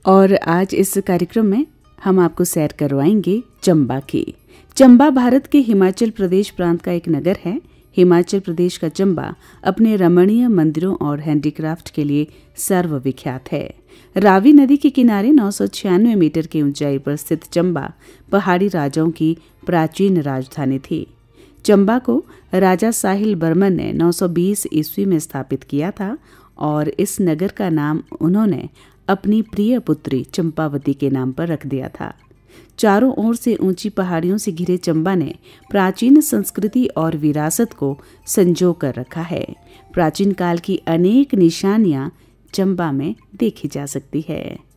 और आज इस कार्यक्रम में हम आपको सैर करवाएंगे चंबा की। चंबा भारत के हिमाचल प्रदेश प्रांत का एक नगर है। हिमाचल प्रदेश का चंबा अपने रमणीय मंदिरों और हैंडीक्राफ्ट के लिए सर्वविख्यात है। रावी नदी के किनारे 996 मीटर की ऊंचाई पर स्थित चंबा पहाड़ी राजाओं की प्राचीन राजधानी थी। चंबा को राजा साहिल बर्मन ने 920 ईस्वी में स्थापित किया था और इस नगर का नाम उन्होंने अपनी प्रिय पुत्री चंपावती के नाम पर रख दिया था। चारों ओर से ऊंची पहाड़ियों से घिरे चंबा ने प्राचीन संस्कृति और विरासत को संजो कर रखा है। प्राचीन काल की अनेक निशानियां चंबा में देखी जा सकती है।